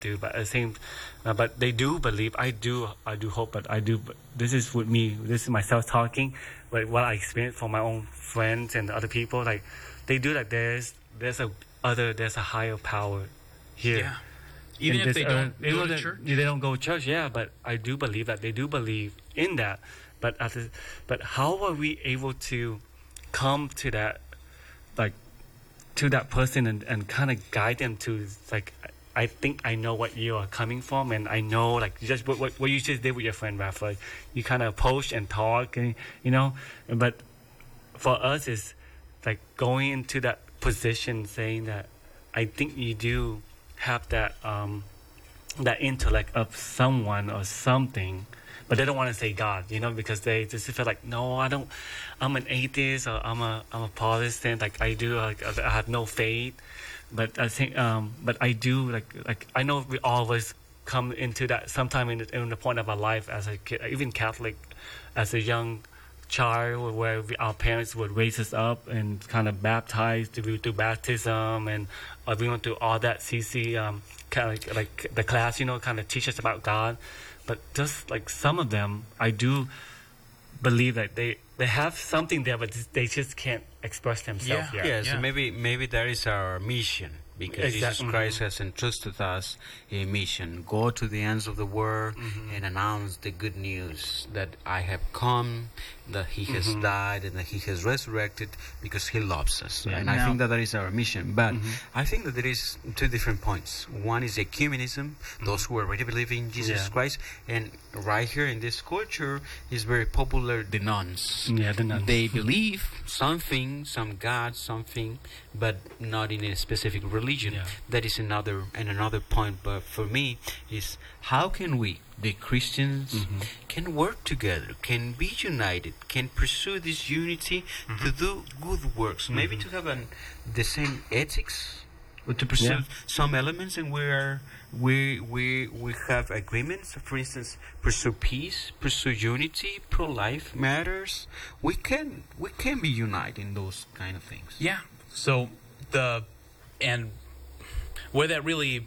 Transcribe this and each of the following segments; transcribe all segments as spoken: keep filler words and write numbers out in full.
do, but I think, uh, but they do believe. I do, I do hope, but I do. But this is with me. This is myself talking. But what I experienced from my own friends and other people, like they do. Like there's there's a other there's a higher power here. Yeah. Even And if they this, uh, don't go even to if church. They don't go to church. Yeah, but I do believe that they do believe in that. But at the, but how are we able to come to that, like, to that person and, and kind of guide them to, like, I think I know what you are coming from, and I know, like, just what, what, what you just did with your friend Rafa. Like, you kind of approach and talk, and you know. But for us, is like going into that position, saying that I think you do have that um, that intellect of someone or something, but they don't want to say God, you know, because they just feel like, no, I don't. I'm an atheist, or I'm a I'm a Protestant. Like I do, like I have no faith. But I think, um, but I do like like I know we always come into that sometime in the, in the point of our life as a kid, even Catholic, as a young child, where we, our parents would raise us up and kind of baptize through through baptism, and uh, we went through all that C C um, kind of like, like the class, you know, kind of teach us about God. But just like some of them, I do believe that they they have something there, but they just can't express themselves Yeah. yet. Yes, Yeah. maybe maybe that is our mission, because Jesus Exactly. Christ has entrusted us a mission: go to the ends of the world Mhm. and announce the good news that I have come, that He has Mhm. died, and that He has resurrected because He loves us. Yeah. And I Now- think that that is our mission. But Mhm. I think that there is two different points. One is ecumenism, those who already believe in Jesus Yeah. Christ, and right here in this culture is very popular, the nuns. Yeah, the nuns. They believe something, some God, something, but not in a specific religion. Yeah. That is another and another point. But for me, is how can we, the Christians, Mhm. can work together, can be united, can pursue this unity to do good works, maybe to have an, the same ethics, or to pursue Yeah. some elements, and where we we we have agreements. For instance, pursue peace, pursue unity, pro-life matters. We can we can be united in those kind of things. Yeah. So the and where that really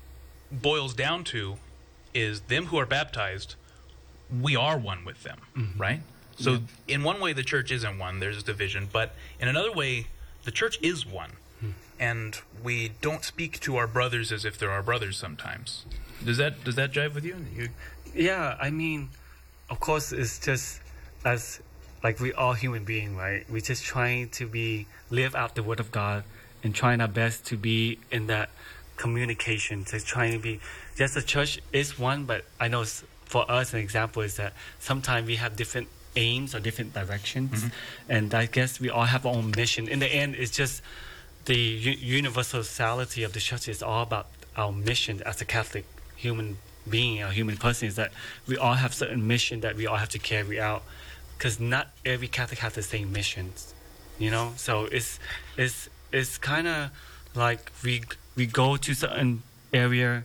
boils down to is them who are baptized, we are one with them, right? So in one way the church isn't one, there's division, but in another way the church is one. And we don't speak to our brothers as if they're our brothers sometimes. Does that does that jive with you? you Yeah, I mean, of course, it's just as like we all human being, right? We're just trying to be live out the Word of God and trying our best to be in that communication. Just trying to be. Yes, the church is one, but I know s- for us, an example is that sometimes we have different aims or different directions, and I guess we all have our own mission. In the end, it's just the u- universality of the church is all about our mission as a Catholic human being, a human person, is that we all have certain mission that we all have to carry out, because not every Catholic has the same missions, you know. So it's it's it's kind of like we we go to certain area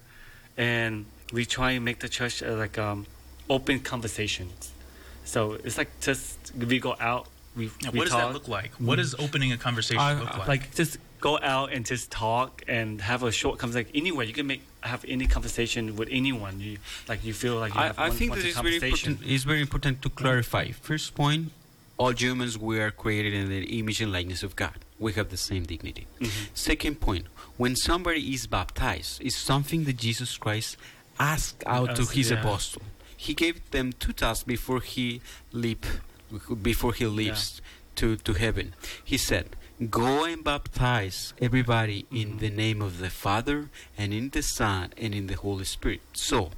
and we try and make the church uh, like um open conversations. So it's like just we go out, we, Now, we what does talk, that look like? What does opening a conversation I- look like? like just go out and just talk and have a short conversation. Like anywhere you can make have any conversation with anyone. You like you feel like you I, have I one, think one that it's very conversation. important. It's very important to clarify. First point: all humans we are created in the image and likeness of God. We have the same dignity. Mhm. Second point: when somebody is baptized, it's something that Jesus Christ asked out to Asked, His yeah. apostle. He gave them two tasks before He leap, before He leaves to to heaven. He said, "Go and baptize everybody in the name of the Father and in the Son and in the Holy Spirit." So,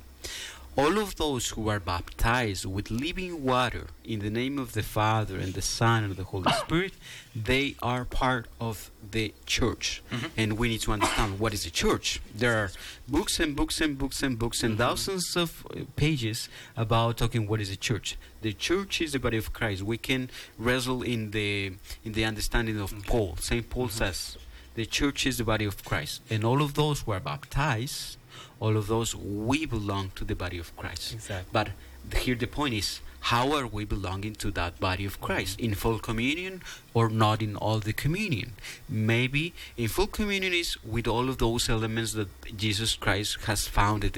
all of those who are baptized with living water in the name of the Father and the Son and the Holy Spirit, they are part of the church. And we need to understand what is the church. There are books and books and books and books and thousands of uh, pages about talking what is the church. The church is the body of Christ. We can wrestle in the in the understanding of Paul. Saint Paul says the church is the body of Christ, and all of those who are baptized all of those, we belong to the body of Christ. Exactly. But here the point is, how are we belonging to that body of Christ? In full communion or not in all the communion? Maybe in full communion is with all of those elements that Jesus Christ has founded